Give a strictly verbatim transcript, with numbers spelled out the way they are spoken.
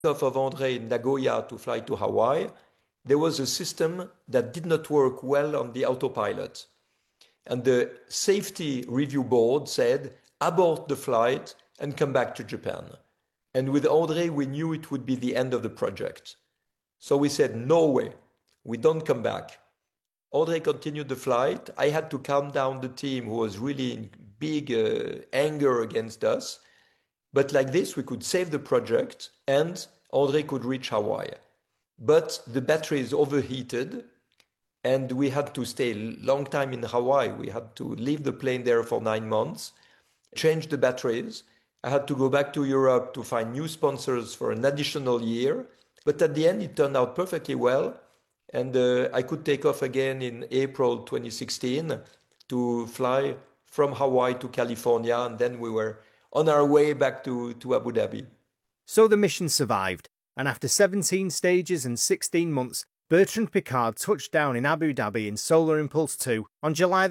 Off of André in Nagoya to fly to Hawaii, there was a system that did not work well on the autopilot. And the safety review board said, abort the flight and come back to Japan. And with André, we knew it would be the end of the project. So we said, no way, we don't come back. André continued the flight. I had to calm down the team who was really in big uh, anger against us. But like this, we could save the project and André could reach Hawaii. But the batteries overheated and we had to stay a long time in Hawaii. We had to leave the plane there for nine months, change the batteries. I had to go back to Europe to find new sponsors for an additional year. But at the end, it turned out perfectly well. And uh, I could take off again in April twenty sixteen to fly from Hawaii to California. And then we were on our way back to, to Abu Dhabi. So the mission survived. And after seventeen stages and sixteen months, Bertrand Piccard touched down in Abu Dhabi in Solar Impulse two on July